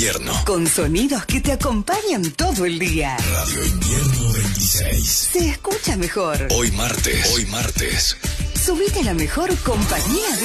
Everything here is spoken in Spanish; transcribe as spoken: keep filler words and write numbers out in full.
Invierno. Con sonidos que te acompañan todo el día. Radio Invierno veintiséis. Se escucha mejor. Hoy martes. Hoy martes. Subite a la mejor compañía de